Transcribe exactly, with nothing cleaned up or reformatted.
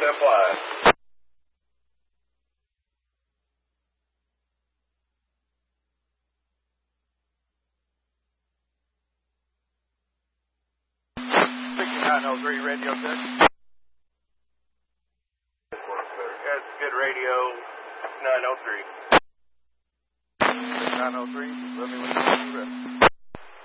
percent fly. sixty-nine oh three radio check. That's good radio, nine oh three. nine oh three, let me listen to the rest.